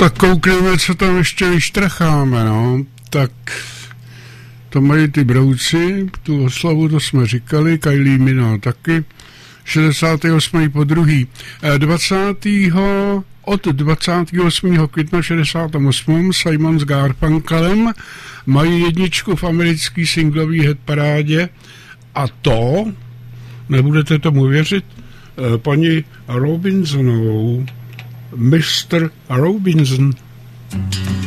tak koukneme, co tam ještě vyštracháme, no. Tak to mají ty brouci, tu oslavu, to jsme říkali, Kylie Minogue taky, 68. po druhý. 28. května 68. Simon s Garfunkelem mají jedničku v americké singlové hitparádě a to, nebudete tomu věřit, paní Robinsonovou, Mr. Robinson.